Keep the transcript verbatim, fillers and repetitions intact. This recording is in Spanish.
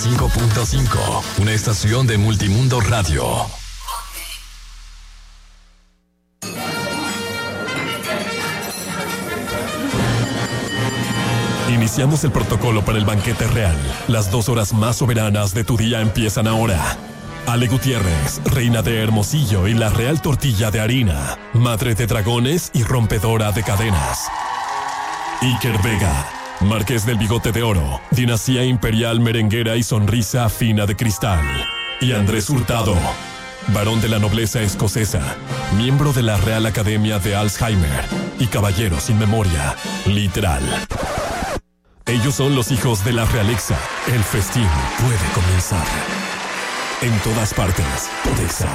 cinco punto cinco, una estación de Multimundo Radio. Iniciamos el protocolo para el banquete real. Las dos horas más soberanas de tu día empiezan ahora. Ale Gutiérrez, reina de Hermosillo y la real tortilla de harina, madre de dragones y rompedora de cadenas. Iker Vega, marqués del bigote de oro, dinastía imperial merenguera y sonrisa fina de cristal. Y Andrés Hurtado, varón de la nobleza escocesa, miembro de la Real Academia de Alzheimer y caballero sin memoria, literal. Ellos son los hijos de la realeza. El festín puede comenzar. En todas partes, Podexa.